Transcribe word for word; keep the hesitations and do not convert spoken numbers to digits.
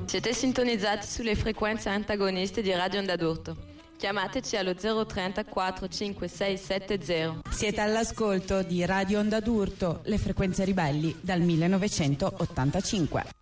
Siete sintonizzati sulle frequenze antagoniste di Radio Onda d'Urto. Chiamateci allo zero trenta quattrocentocinque seicentosessanta. Siete all'ascolto di Radio Onda d'Urto, le frequenze ribelli dal millenovecentottantacinque.